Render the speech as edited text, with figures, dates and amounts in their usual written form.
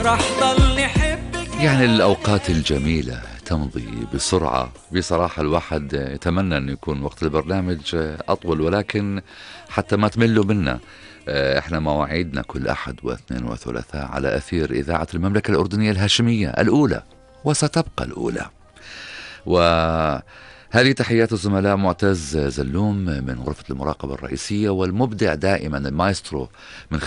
راح ضل يحبك. يعني الأوقات الجميلة تمضي بسرعة بصراحة. الواحد يتمنى أن يكون وقت البرنامج أطول، ولكن حتى ما تملوا منا، احنا مواعيدنا كل أحد واثنين وثلاثاء على أثير إذاعة المملكة الأردنية الهاشمية الأولى، وستبقى الأولى. وهذه تحيات الزملاء معتز زلوم من غرفة المراقبة الرئيسية، والمبدع دائما المايسترو من